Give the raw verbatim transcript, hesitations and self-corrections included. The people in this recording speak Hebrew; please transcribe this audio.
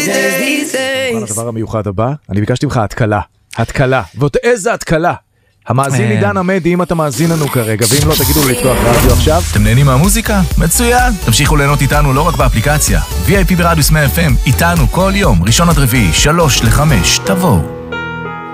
הדבר המיוחד הבא, אני ביקשתי ממך התקלה, התקלה, ועוד איזה התקלה. המאזין עידן עמדי, אם אתה מאזין לנו כרגע, ואם לא תגידו לפתוח רדיו עכשיו. אתם נהנים מהמוזיקה? מצוין! תמשיכו ליהנות איתנו לא רק באפליקציה. וי איי פי ברדיוס מאה אף אם, איתנו כל יום, ראשון עד רביעי, שלוש לחמש, תבואו.